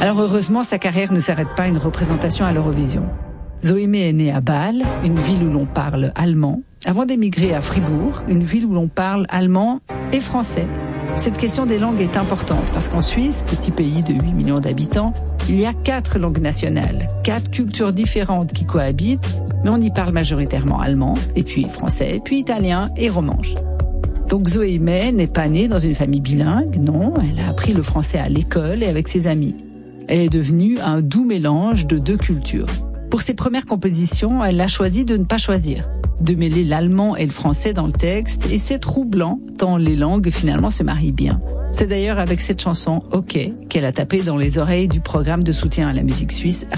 Alors heureusement, sa carrière ne s'arrête pas à une représentation à l'Eurovision. Zoé May est née à Bâle, une ville où l'on parle allemand, avant d'émigrer à Fribourg, une ville où l'on parle allemand et français. Cette question des langues est importante parce qu'en Suisse, petit pays de 8 millions d'habitants, il y a 4 langues nationales, 4 cultures différentes qui cohabitent, mais on y parle majoritairement allemand, et puis français, puis italien et romanche. Donc Zoé May n'est pas née dans une famille bilingue, non, elle a appris le français à l'école et avec ses amis. Elle est devenue un doux mélange de 2 cultures. Pour ses premières compositions, elle a choisi de ne pas choisir, de mêler l'allemand et le français dans le texte, et c'est troublant, tant les langues finalement se marient bien. C'est d'ailleurs avec cette chanson « OK » qu'elle a tapé dans les oreilles du programme de soutien à la musique suisse